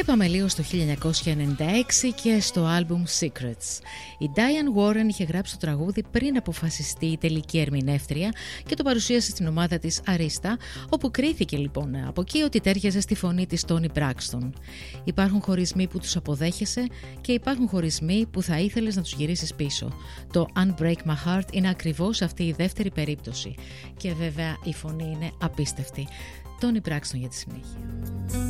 Και πάμε λίγο στο 1996 και στο άλμπουμ Secrets. Η Diane Warren είχε γράψει το τραγούδι πριν αποφασιστεί η τελική ερμηνεύτρια και το παρουσίασε στην ομάδα της Arista, όπου κρίθηκε λοιπόν από εκεί ότι τέριαζε στη φωνή της Toni Braxton. Υπάρχουν χωρισμοί που τους αποδέχεσαι και υπάρχουν χωρισμοί που θα ήθελες να τους γυρίσεις πίσω. Το Unbreak My Heart είναι ακριβώς αυτή η δεύτερη περίπτωση. Και βέβαια η φωνή είναι απίστευτη. Toni Braxton για τη συνέχεια.